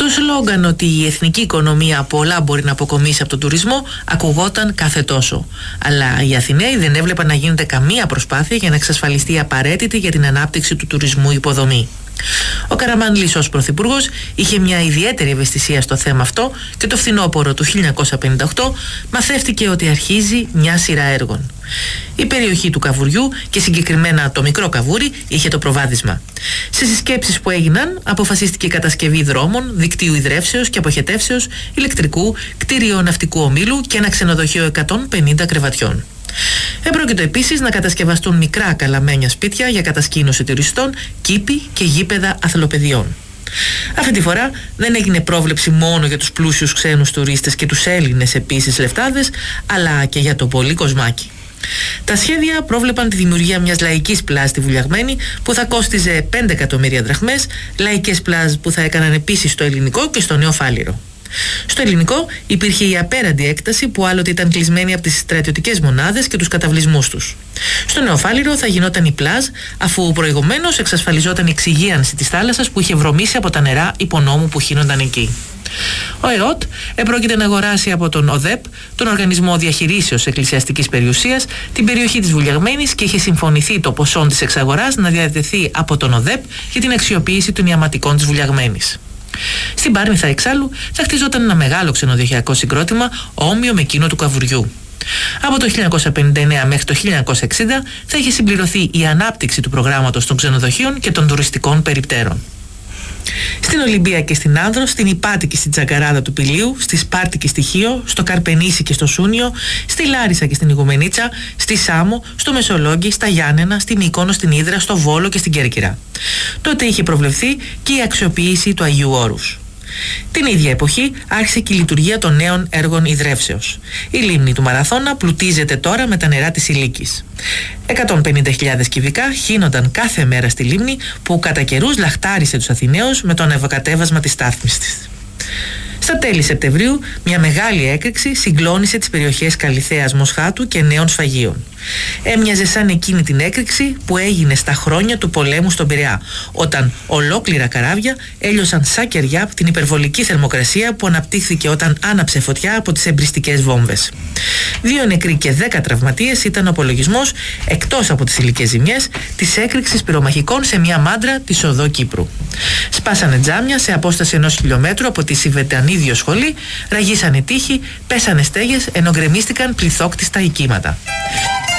σλόγγαν ότι η εθνική οικονομία πολλά μπορεί να αποκομίσει από τον τουρισμό ακουγόταν κάθε τόσο. Αλλά οι Αθηναίοι δεν έβλεπαν να γίνεται καμία προσπάθεια για να εξασφαλιστεί απαραίτητη για την ανάπτυξη του τουρισμού υποδομή. Ο Καραμανλής ως πρωθυπουργός είχε μια ιδιαίτερη ευαισθησία στο θέμα αυτό και το φθινόπωρο του 1958 μαθεύτηκε ότι αρχίζει μια σειρά έργων. Η περιοχή του Καβουριού και συγκεκριμένα το Μικρό Καβούρι είχε το προβάδισμα. Σε συσκέψεις που έγιναν αποφασίστηκε η κατασκευή δρόμων, δικτύου ιδρεύσεως και αποχετεύσεως, ηλεκτρικού, κτίριο ναυτικού ομίλου και ένα ξενοδοχείο 150 κρεβατιών. Επρόκειτο επίσης να κατασκευαστούν μικρά καλαμένια σπίτια για κατασκήνωση τουριστών, κήποι και γήπεδα αθλοπαιδιών. Αυτή τη φορά δεν έγινε πρόβλεψη μόνο για τους πλούσιους ξένους τουρίστες και τους Έλληνες επίσης λεφτάδες, αλλά και για το πολύ κοσμάκι. Τα σχέδια πρόβλεπαν τη δημιουργία μιας λαϊκής πλάζ στη Βουλιαγμένη που θα κόστιζε 5 εκατομμύρια δραχμές, λαϊκές πλάζ που θα έκαναν επίσης στο Ελληνικό και στο Νέο Φάληρο. Στο Ελληνικό υπήρχε η απέραντη έκταση που άλλοτε ήταν κλεισμένη από τις στρατιωτικές μονάδες και τους καταβλισμούς τους. Στο Νέο Φάληρο θα γινόταν η πλάζ, αφού προηγουμένως εξασφαλιζόταν η εξυγίανση της θάλασσας που είχε βρωμίσει από τα νερά υπονόμου που χύνονταν εκεί. Ο ΕΟΤ επρόκειται να αγοράσει από τον ΟΔΕΠ, τον Οργανισμό Διαχειρήσεως Εκκλησιαστικής Περιουσίας, την περιοχή της Βουλιαγμένης και είχε συμφωνηθεί το ποσό της εξαγοράς να διατεθεί από τον ΟΔΕΠ για την αξιοποίηση των ιαματικών της Βουλιαγμένης. Στην Πάρνηθα εξάλλου θα χτιζόταν ένα μεγάλο ξενοδοχειακό συγκρότημα όμοιο με εκείνο του Καβουριού. Από το 1959 μέχρι το 1960 θα είχε συμπληρωθεί η ανάπτυξη του προγράμματος των ξενοδοχείων και των τουριστικών περιπτέρων. Στην Ολυμπία και στην Άνδρο, στην Ηπάτη και στην Τζαγκαράδα του Πηλίου, στη Σπάρτη και στη Χίο, στο Καρπενήσι και στο Σούνιο, στη Λάρισα και στην Ιγουμενίτσα, στη Σάμο, στο Μεσολόγγι, στα Γιάννενα, στη Μύκονο, στην Ύδρα, στο Βόλο και στην Κέρκυρα. Τότε είχε προβλεφθεί και η αξιοποίηση του Αγίου Όρους. Την ίδια εποχή άρχισε και η λειτουργία των νέων έργων ιδρεύσεως. Η λίμνη του Μαραθώνα πλουτίζεται τώρα με τα νερά της Ηλίκης. 150.000 κυβικά χύνονταν κάθε μέρα στη λίμνη που κατά καιρούς λαχτάρισε τους Αθηναίους με το ανεβοκατέβασμα της στάθμης της. Στα τέλη Σεπτεμβρίου, μια μεγάλη έκρηξη συγκλώνησε τις περιοχές Καλιθέας, Μοσχάτου και Νέων Σφαγίων. Έμοιαζε σαν εκείνη την έκρηξη που έγινε στα χρόνια του πολέμου στον Πειραιά, όταν ολόκληρα καράβια έλειωσαν σαν κεριά από την υπερβολική θερμοκρασία που αναπτύχθηκε όταν άναψε φωτιά από τις εμπριστικές βόμβες. 2 νεκροί και 10 τραυματίες ήταν ο απολογισμός, εκτός από τις υλικές ζημιές, της έκρηξης πυρομαχικών σε μια μάντρα της οδό Κύπρου. Σπάσανε τζάμια σε απόσταση 1 χιλιόμετρου από τη Σιβετανίδιο σχολή, ραγίσανε τείχη, πέσανε στέγες, ενώ γκρεμίστηκαν πληθόκτιστα οικήματα.